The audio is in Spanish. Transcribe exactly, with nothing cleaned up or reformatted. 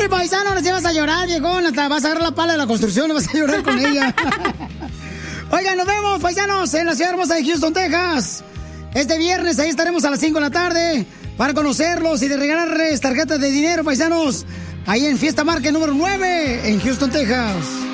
paisano, ahora sí vas a llorar, viejón. Hasta vas a agarrar la pala de la construcción y vas a llorar con ella. Oigan, nos vemos, paisanos, en la ciudad hermosa de Houston, Texas. Este viernes, ahí estaremos a las cinco de la tarde para conocerlos y de regalarles tarjetas de dinero, paisanos. Ahí en Fiesta Market número nueve, en Houston, Texas.